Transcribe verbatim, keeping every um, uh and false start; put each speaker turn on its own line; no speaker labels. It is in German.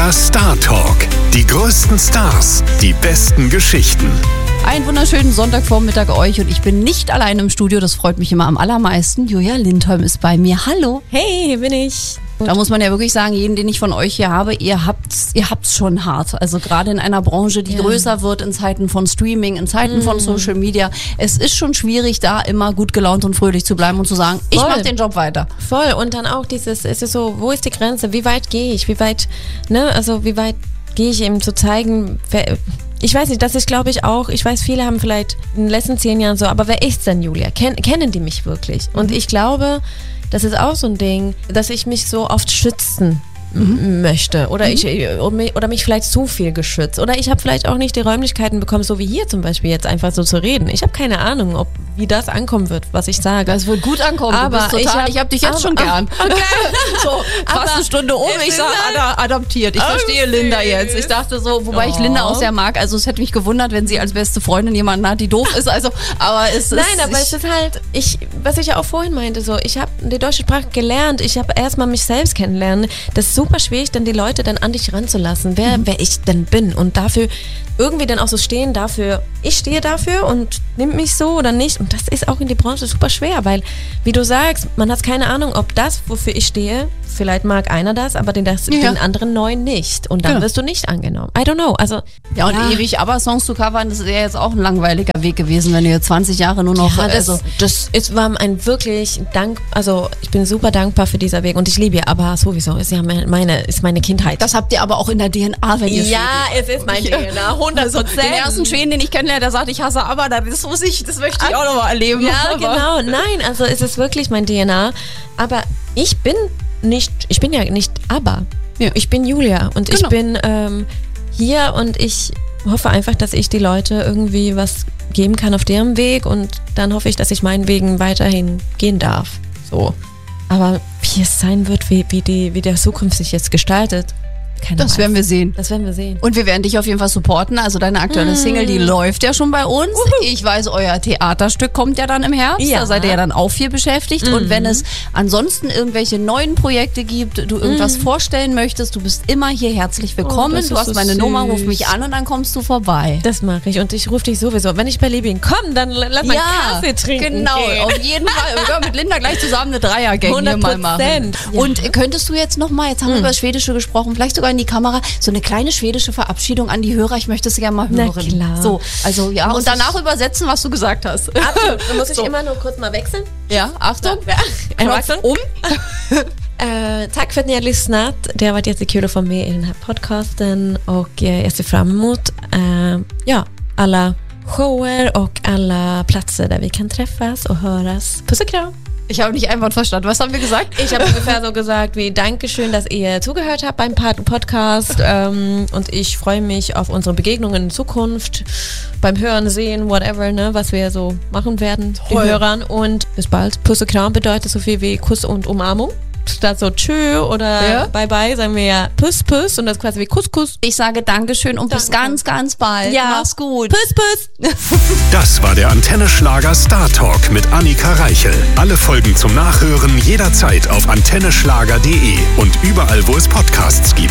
Antennenschlager Star Talk. Die größten Stars, die besten Geschichten.
Einen wunderschönen Sonntagvormittag euch und ich bin nicht allein im Studio, das freut mich immer am allermeisten. Julia Lindholm ist bei mir. Hallo.
Hey, hier bin ich.
Da muss man ja wirklich sagen, jeden, den ich von euch hier habe, ihr habt's, ihr habt's schon hart. Also gerade in einer Branche, die ja. größer wird in Zeiten von Streaming, in Zeiten mm. von Social Media. Es ist schon schwierig, da immer gut gelaunt und fröhlich zu bleiben und zu sagen, ich
Voll.
mach den Job weiter.
Voll. Und dann auch dieses, es ist so, wo ist die Grenze? Wie weit gehe ich? Wie weit, ne, also wie weit gehe ich eben zu zeigen, wer, ich weiß nicht, das ist, glaube ich, auch, ich weiß, viele haben vielleicht in den letzten zehn Jahren so, aber wer ist denn Julia? Ken, kennen die mich wirklich? Und ich glaube, das ist auch so ein Ding, dass ich mich so oft schützen mhm. möchte oder, mhm. ich, oder mich vielleicht zu viel geschützt oder ich habe vielleicht auch nicht die Räumlichkeiten bekommen, so wie hier zum Beispiel jetzt einfach so zu reden. Ich habe keine Ahnung, ob wie das ankommen wird, was ich sage.
Das wird gut ankommen,
aber
du bist total,
ich
habe hab dich jetzt
aber,
schon gern.
Okay.
So, fast
aber
eine Stunde um, ich sage ad- adoptiert. Ich verstehe Linda jetzt. Ich dachte so, wobei oh. ich Linda auch sehr mag, also es hätte mich gewundert, wenn sie als beste Freundin jemanden hat, die doof ist, also, aber es
Nein,
ist...
aber ich, es ist halt, ich, was ich ja auch vorhin meinte, so, ich habe die deutsche Sprache gelernt, ich habe erstmal mich selbst kennenlernen. Das ist super schwierig, dann die Leute dann an dich ranzulassen, wer, mhm. wer ich denn bin und dafür irgendwie dann auch so stehen dafür, ich stehe dafür und nimm mich so oder nicht. Und das ist auch in der Branche super schwer, weil, wie du sagst, man hat keine Ahnung, ob das, wofür ich stehe, vielleicht mag einer das, aber den, das, ja. den anderen neuen nicht. Und dann ja. wirst du nicht angenommen. I don't know. Also,
ja, und ja. ewig ABBA-Songs zu covern, das wäre jetzt auch ein langweiliger Weg gewesen, wenn ihr zwanzig Jahre nur noch...
Ja, das,
also
das ist, war ein wirklich Dank, also ich bin super dankbar für dieser Weg und ich liebe ja ABBA sowieso, ist ja meine, ist meine Kindheit.
Das habt ihr aber auch in der D N A, wenn ihr
Ja, es ist mein D N A, hundert Prozent.
Also, den ersten Schweden, den ich kennenlerne, der sagt, ich hasse ABBA, das muss ich, das möchte ich auch noch mal erleben.
Ja, genau. Nein, also es ist wirklich mein D N A. Aber ich bin nicht, ich bin ja nicht ABBA. Ja. Ich bin Julia und genau. ich bin ähm, hier und ich hoffe einfach, dass ich die Leute irgendwie was geben kann auf deren Weg und dann hoffe ich, dass ich meinen Wegen weiterhin gehen darf. So. Aber wie es sein wird, wie, wie, die, wie der Zukunft sich jetzt gestaltet, keine
das
weiß.
werden wir sehen.
Das werden wir sehen.
Und wir werden dich auf jeden Fall supporten. Also deine aktuelle Single, die läuft ja schon bei uns. Uhu. Ich weiß, euer Theaterstück kommt ja dann im Herbst. Ja. Da seid ihr ja dann auch viel beschäftigt. Mhm. Und wenn es ansonsten irgendwelche neuen Projekte gibt, du irgendwas mhm. vorstellen möchtest, du bist immer hier herzlich willkommen.
Oh,
du hast
so
meine
süß.
Nummer, ruf mich an und dann kommst du vorbei.
Das mache ich und ich rufe dich sowieso. Wenn ich bei Libyen komme, dann lass mal
ja,
Kaffee trinken.
Genau,
gehen.
auf jeden Fall. Wir können mit Linda gleich zusammen eine Dreiergang hier mal machen.
Ja.
Und könntest du jetzt nochmal, jetzt haben wir mhm. über das Schwedische gesprochen, vielleicht sogar in die Kamera, so eine kleine schwedische Verabschiedung an die Hörer. Ich möchte es gerne mal hören.
Na klar.
So, also ja, und danach übersetzen, was du gesagt hast.
Absolut. Dann muss ich
so.
immer nur kurz mal wechseln.
Ja, Achtung.
Ja.
Knopf um.
uh, tack för att ni har lyssnat. Det har varit jättekul att få med i den här podcasten och uh, jag ser fram emot uh, ja, alla shower och alla platser där vi kan träffas och höras. Puss och kram.
Ich habe nicht ein Wort verstanden. Was haben wir gesagt?
Ich habe ungefähr so gesagt wie Dankeschön, dass ihr zugehört habt beim Podcast ähm, und ich freue mich auf unsere Begegnungen in Zukunft, beim Hören, Sehen, whatever, ne, was wir so machen werden,
Toll.
die Hörern und bis bald. Puss und Kram bedeutet so viel wie Kuss und Umarmung. Statt so tschö oder
ja.
bye bye sagen wir ja Puss, Puss und das quasi wie Kuss, Kuss.
Ich sage Dankeschön und
Danke.
bis ganz, ganz bald.
Ja.
Mach's gut.
Puss, Puss.
Das war der Antennenschlager Star Talk mit Annika Reichel. Alle Folgen zum Nachhören jederzeit auf antenneschlager punkt de und überall, wo es Podcasts gibt.